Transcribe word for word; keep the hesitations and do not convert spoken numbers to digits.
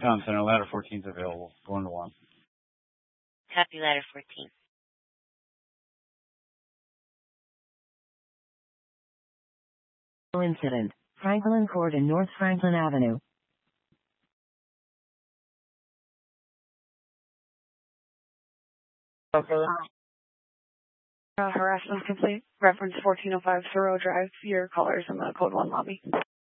Town Center, ladder fourteen is available. Going to one. Copy ladder fourteen. Incident. Franklin Court and North Franklin Avenue. Okay. Uh, harassment complete. Reference fourteen oh five Thoreau Drive. Your callers in the Code one lobby.